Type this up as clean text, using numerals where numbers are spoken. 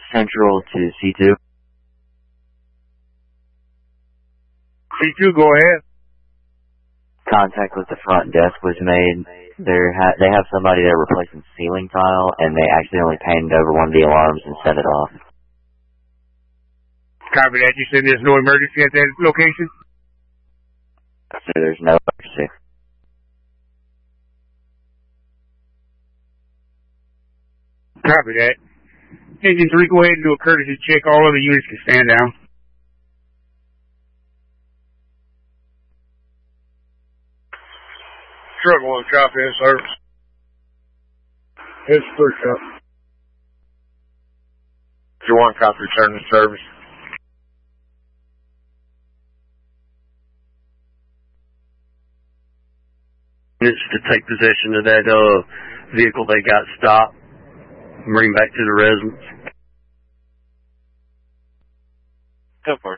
Central to C2. C2, go ahead. Contact with the front desk was made. They have somebody there replacing ceiling tile, and they accidentally painted over one of the alarms and set it off. Copy that. You said there's no emergency at that location? So there's no emergency. Copy that. Engine 3, go ahead and do a courtesy check. All other units can stand down. Truck 1, copy in service. It's first up. If you want, copy return to service. Units to take possession of that vehicle they got stopped and bring back to the residence. Go for it.